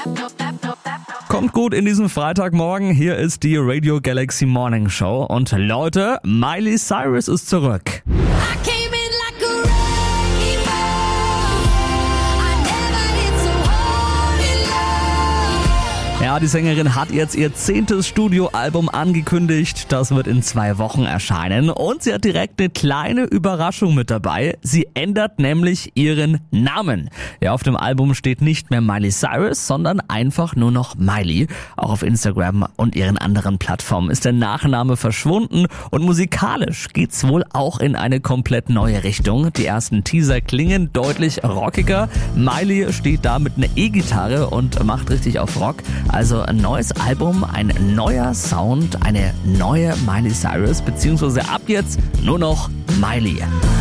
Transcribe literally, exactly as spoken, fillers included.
Kommt gut in diesen Freitagmorgen. Hier ist die Radio Galaxy Morning Show. Und Leute, Miley Cyrus ist zurück. Ja, die Sängerin hat jetzt ihr zehntes Studioalbum angekündigt. Das wird in zwei Wochen erscheinen. Und sie hat direkt eine kleine Überraschung mit dabei. Sie ändert nämlich ihren Namen. Ja, auf dem Album steht nicht mehr Miley Cyrus, sondern einfach nur noch Miley. Auch auf Instagram und ihren anderen Plattformen ist der Nachname verschwunden. Und musikalisch geht's wohl auch in eine komplett neue Richtung. Die ersten Teaser klingen deutlich rockiger. Miley steht da mit einer E-Gitarre und macht richtig auf Rock. Also ein neues Album, ein neuer Sound, eine neue Miley Cyrus, beziehungsweise ab jetzt nur noch Miley.